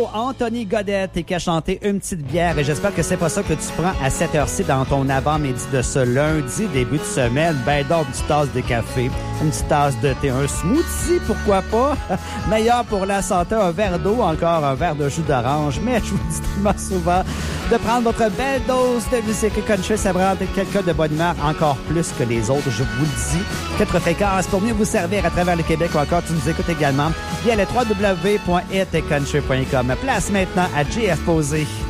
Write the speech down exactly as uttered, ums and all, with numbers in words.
Anthony Godette et qui a chanté Une petite bière. Et j'espère que c'est pas ça que tu prends à cette heure-ci dans ton avant-midi de ce lundi, début de semaine. Ben donc, une petite tasse de café, une petite tasse de thé, un smoothie, pourquoi pas? Meilleur pour la santé, un verre d'eau, encore un verre de jus d'orange. Mais je vous dis tellement souvent de prendre votre belle dose de musique country. Ça va rendre quelqu'un de bonne humeur encore plus que les autres, je vous le dis. Quatre fréquences pour mieux vous servir à travers le Québec ou encore tu nous écoutes également via le w w w point hit country point com. Place maintenant à J F Posé.